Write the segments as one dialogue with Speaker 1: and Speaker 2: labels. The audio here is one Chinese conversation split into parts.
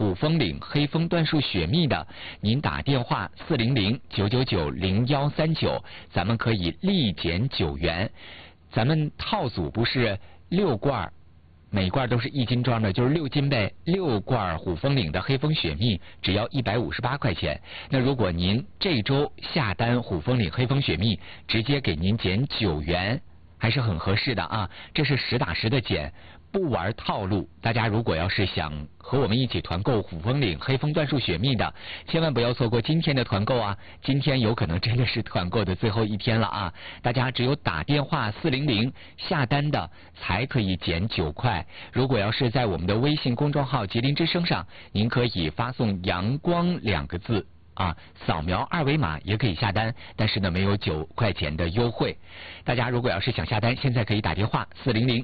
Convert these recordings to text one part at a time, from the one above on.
Speaker 1: 虎峰岭黑蜂椴树雪蜜的，您打电话400-999-0139，咱们可以立减9元。咱们套组不是6罐，每罐都是1斤装的，就是6斤呗，6罐虎峰岭的黑蜂雪蜜只要158块钱。那如果您这周下单虎峰岭黑蜂雪蜜，直接给您减9元，还是很合适的啊。这是实打实的减，不玩套路。大家如果要是想和我们一起团购虎峰岭黑蜂椴树雪蜜的，千万不要错过今天的团购啊！今天有可能真的是团购的最后一天了啊！大家只有打电话400下单的才可以减9块。如果要是在我们的微信公众号吉林之声上，您可以发送阳光2个字啊，扫描2维码也可以下单，但是呢没有9块钱的优惠。大家如果要是想下单，现在可以打电话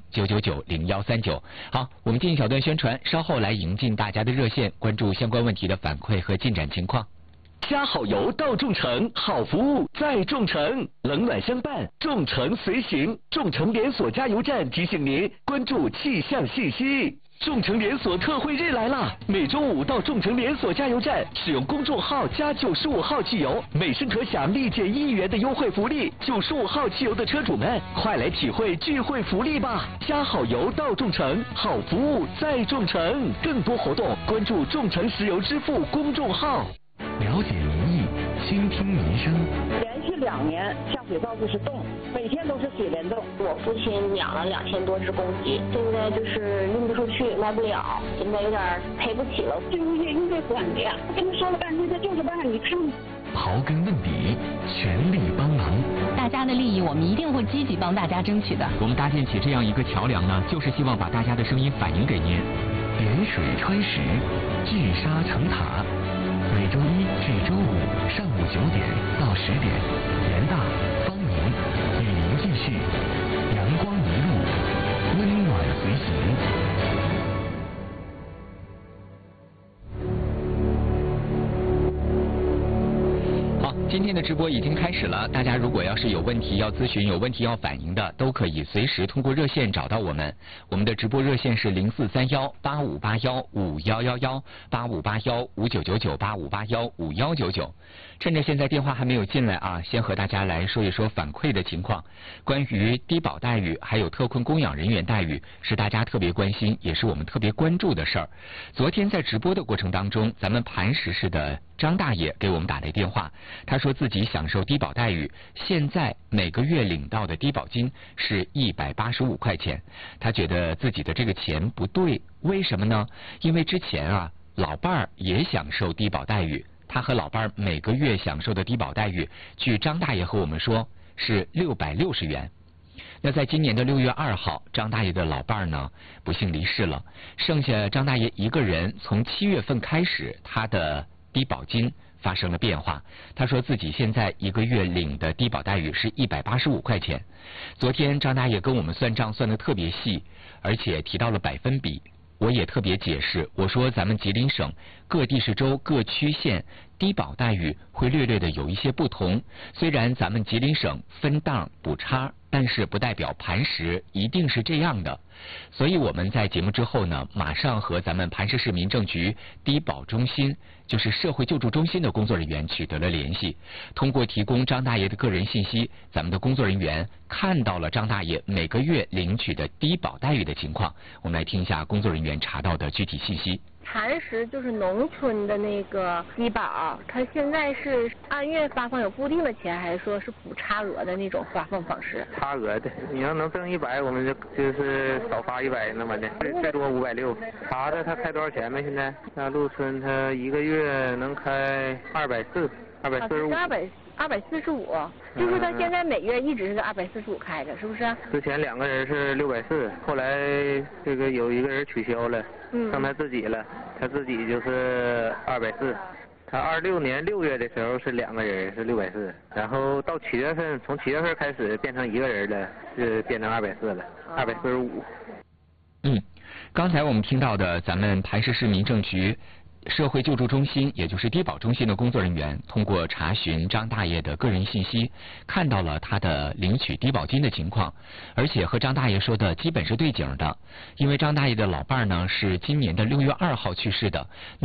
Speaker 1: 400-999-0139。好，我们进一小段宣传，稍后来迎进大家的热线，关注相关问题的反馈和进展情况。
Speaker 2: 加好油到众诚，好服务在众诚，冷暖相伴，众诚随行。众诚连锁加油站提醒您关注气象信息。众诚连锁特惠日来啦！每周5到众诚连锁加油站使用公众号加95号汽油，每升可享立减1元的优惠福利。95号汽油的车主们，快来体会聚会福利吧！加好油到众诚，好服务在众诚。更多活动关注众诚石油支付公众号。
Speaker 3: 了解民意，倾听民生。
Speaker 4: 连续2年下水道就是冻，每天都是水帘洞。
Speaker 5: 我父亲养了2000多只公鸡，现在就是运不出去，卖不了，现在有点赔不起了。
Speaker 4: 这物业应该管的呀，跟他说了半天，他就是不让你看。
Speaker 3: 刨根问底，全力帮忙。
Speaker 6: 大家的利益，我们一定会积极帮大家争取的。
Speaker 1: 我们搭建起这样一个桥梁呢，就是希望把大家的声音反映给您。
Speaker 3: 点水穿石，聚沙成塔。每周1至周5上午9点到10点，联大、方宁与您继续阳光一路，温暖随行。
Speaker 1: 今天的直播已经开始了，大家如果要是有问题要咨询、有问题要反映的，都可以随时通过热线找到我们。我们的直播热线是0431-8581-5511-8581-5999-8581-5199。趁着现在电话还没有进来啊，先和大家来说一说反馈的情况。关于低保待遇还有特困供养人员待遇，是大家特别关心，也是我们特别关注的事儿。昨天在直播的过程当中，咱们磐石市的张大爷给我们打来电话，他说自己享受低保待遇，现在每个月领到的低保金是185块钱。他觉得自己的这个钱不对，为什么呢？因为之前啊，老伴儿也享受低保待遇，他和老伴儿每个月享受的低保待遇，据张大爷和我们说是660元。那在今年的6月2号，张大爷的老伴儿呢不幸离世了，剩下张大爷一个人。从7月份开始，他的低保金发生了变化。他说自己现在一个月领的低保待遇是185块钱。昨天张大爷跟我们算账算得特别细，而且提到了百分比。我也特别解释，我说咱们吉林省各地市州各区县低保待遇会略略的有一些不同，虽然咱们吉林省分档补差，但是不代表磐石一定是这样的。所以我们在节目之后呢，马上和咱们磐石市民政局低保中心，就是社会救助中心的工作人员取得了联系。通过提供张大爷的个人信息，咱们的工作人员看到了张大爷每个月领取的低保待遇的情况。我们来听一下工作人员查到的具体信息。
Speaker 5: 磐石就是农村的那个低保，它现在是按月发放有固定的钱，还是说是补差额的那种发放方式？
Speaker 7: 差额的，你要能挣100，我们就是少发100那么的，最多560。查的他开多少钱呢？现在那陆村他一个月能开240、245。
Speaker 5: 245，就是他现在每月一直是245开着，是不是？
Speaker 7: 之前2个人是640，后来这个有一个人取消了，剩他自己了，他自己就是240。他26年6月的时候是2个人是640，然后到7月份，从7月份开始变成一个人了，是变成240了，245。
Speaker 1: 刚才我们听到的，咱们磐石市民政局社会救助中心，也就是低保中心的工作人员，通过查询张大爷的个人信息，看到了他的领取低保金的情况，而且和张大爷说的基本是对景的。因为张大爷的老伴儿呢是今年的6月2号去世的。